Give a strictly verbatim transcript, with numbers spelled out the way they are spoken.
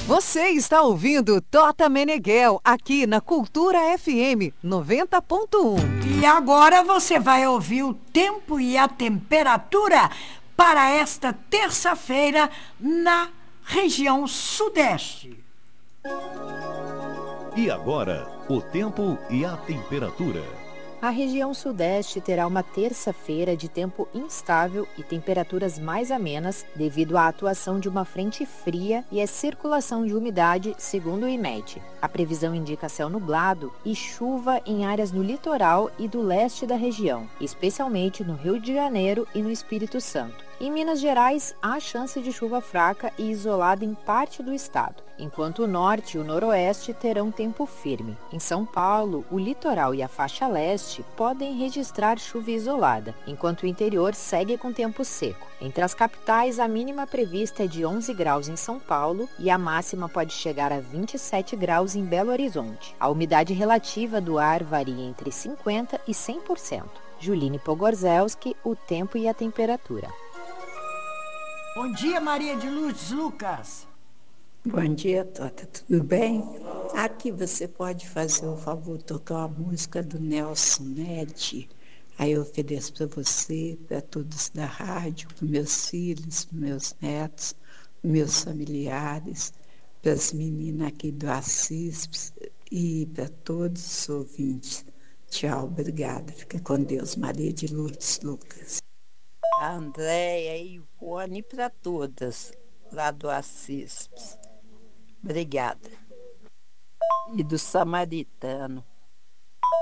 Você está ouvindo Tota Meneghel, aqui na Cultura F M noventa ponto um. E agora você vai ouvir o tempo e a temperatura para esta terça-feira na região sudeste. E agora, o tempo e a temperatura. A região sudeste terá uma terça-feira de tempo instável e temperaturas mais amenas devido à atuação de uma frente fria e à circulação de umidade, segundo o IMET. A previsão indica céu nublado e chuva em áreas no litoral e do leste da região, especialmente no Rio de Janeiro e no Espírito Santo. Em Minas Gerais, há chance de chuva fraca e isolada em parte do estado, enquanto o norte e o noroeste terão tempo firme. Em São Paulo, o litoral e a faixa leste podem registrar chuva isolada, enquanto o interior segue com tempo seco. Entre as capitais, a mínima prevista é de onze graus em São Paulo e a máxima pode chegar a vinte e sete graus em Belo Horizonte. A umidade relativa do ar varia entre cinquenta por cento e cem por cento. Juline Pogorzelski, o tempo e a temperatura. Bom dia, Maria de Lourdes Lucas. Bom dia, Tota. Tudo bem? Aqui você pode fazer o favor de tocar uma música do Nelson Ned. Aí eu ofereço para você, para todos da rádio, para meus filhos, para meus netos, para meus familiares, para as meninas aqui do Assis e para todos os ouvintes. Tchau, obrigada. Fica com Deus, Maria de Lourdes Lucas. A Andréia e Ivone para todas, lá do Assis. Obrigada. E do Samaritano.